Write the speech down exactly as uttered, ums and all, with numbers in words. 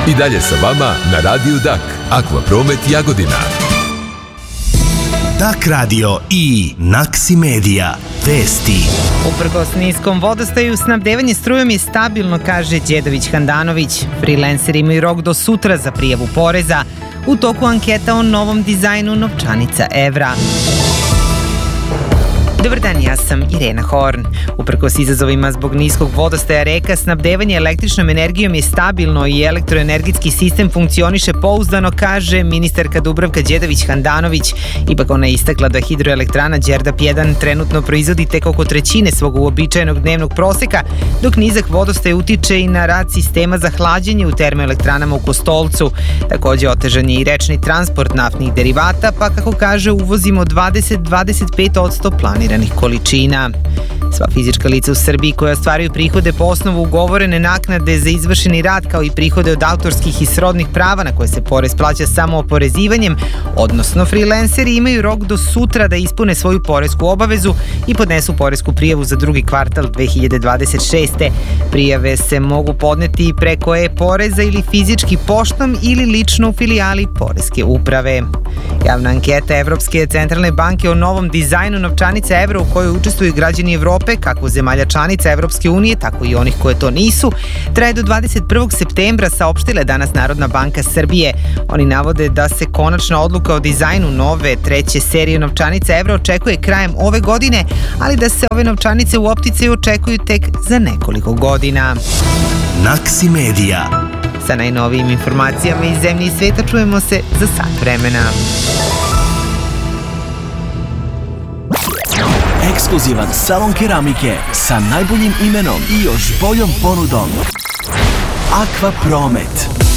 I dalje sa vama na Radiju Dak, Akvapromet Jagodina. Dak radio i Naksi Medija. Vesti. Uprkos niskom vodostaju, snabdevanje strujom je stabilno, kaže Đedović Handanović. Freelanceri imaju rok do sutra za prijavu poreza. U toku anketa o novom dizajnu novčanica evra. Dobar dan, ja sam Irena Horn. Uprkos izazovima zbog niskog vodostaja reka, snabdevanje električnom energijom je stabilno i elektroenergetski sistem funkcioniše pouzdano, kaže ministarka Dubravka Đedović Handanović. Ipak ona je istakla da hidroelektrana Đerdap jedan trenutno proizvodi tek oko trećine svog uobičajenog dnevnog proseka, dok nizak vodostaj utiče i na rad sistema za hlađenje u termoelektranama u Kostolcu. Takođe, otežan je i rečni transport naftnih derivata, pa kako kaže, uvozimo dvadeset do dvadeset pet posto planiranih količina. Sva fizička lica u Srbiji koja ostvaruju prihode po osnovu ugovorene naknade za izvršeni rad, kao i prihode od autorskih i srodnih prava na koje se porez plaća samo oporezivanjem, odnosno freelanceri, imaju rok do sutra da ispune svoju poresku obavezu i podnesu poresku prijavu za drugi kvartal dve hiljade dvadeset šeste. Prijave se mogu podneti i preko e-poreza ili fizički poštom ili lično u filijali Poreske uprave. Javna anketa Evropske centralne banke o novom dizajnu novčanica evra, u kojoj učestvuju građani Evrope, kako zemalja članica Evropske unije, tako i onih koje to nisu, traje do dvadeset prvog septembra, saopštila je danas Narodna banka Srbije. Oni navode da se konačna odluka o dizajnu nove treće serije novčanica evra očekuje krajem ove godine, ali da se ove novčanice u opticaju očekuju tek za nekoliko godina. Naksi Medija. Sa najnovijim informacijama iz zemlje i sveta čujemo se za sat vremena. Ekskluzivan salon keramike sa najboljim imenom i još boljom ponudom. Akvapromet.